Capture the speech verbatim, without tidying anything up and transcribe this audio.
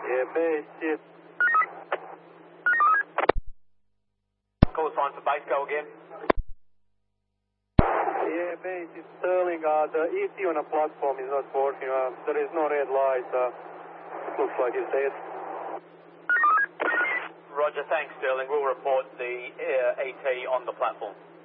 Yeah, base, yes. Call sign for base, go again. Yeah, base, it's Sterling. Uh, the E C on the platform is not working. Uh, there is no red light. Uh, it looks like it's dead. Roger, thanks Sterling. We'll report the uh, E T on the platform.